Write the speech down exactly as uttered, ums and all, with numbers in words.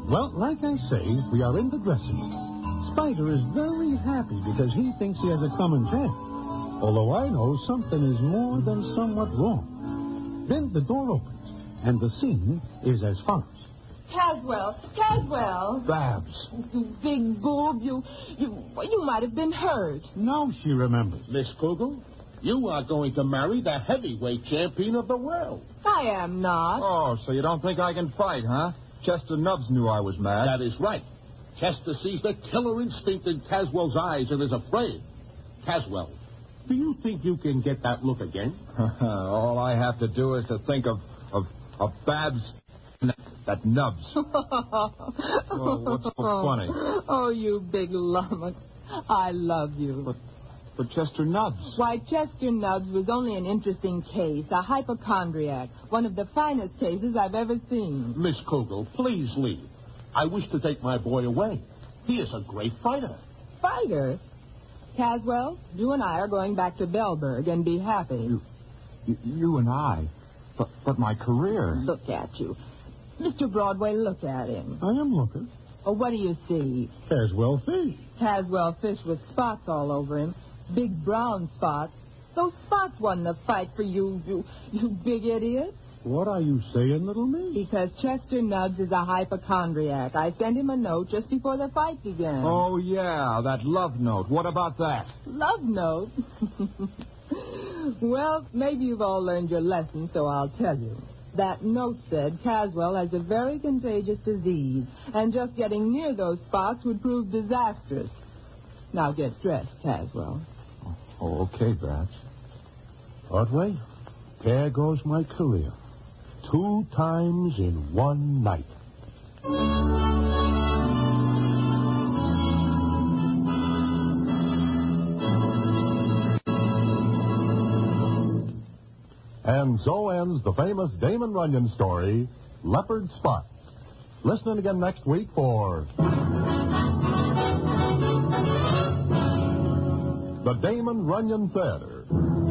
Well, like I say, we are in the dressing room. Spider is very happy because he thinks he has a common chance. Although I know something is more than somewhat wrong. Then the door opens, and the scene is as follows. Caswell, Caswell. Babs. You big boob, you, you, you might have been hurt. Now she remembers. Miss Kugel, you are going to marry the heavyweight champion of the world. I am not. Oh, so you don't think I can fight, huh? Chester Nubbs knew I was mad. That is right. Chester sees the killer instinct in Caswell's eyes and is afraid. Caswell, do you think you can get that look again? All I have to do is to think of, of, of Babs... That Nubbs. Well, what's so funny? Oh, you big lummox. I love you. But, but Chester Nubbs. Why, Chester Nubbs was only an interesting case, a hypochondriac, one of the finest cases I've ever seen. Miss Kugel, please leave. I wish to take my boy away. He is a great fighter. Fighter? Caswell, you and I are going back to Bellburg, and be happy. You, you, you and I? But, but my career... Look at you. Mister Broadway, look at him. I am looking. Oh, what do you see? Caswell Fish. Caswell Fish with spots all over him. Big brown spots. Those spots won the fight for you, you, you big idiot. What are you saying, little me? Because Chester Nubbs is a hypochondriac. I sent him a note just before the fight began. Oh, yeah, that love note. What about that? Love note? Well, maybe you've all learned your lesson, so I'll tell you. That note said Caswell has a very contagious disease, and just getting near those spots would prove disastrous. Now get dressed, Caswell. Oh, okay, Babs. Broadway, there goes my career. Two times in one night. And so ends the famous Damon Runyon story, Leopard Spots. Listen in again next week for The Damon Runyon Theater.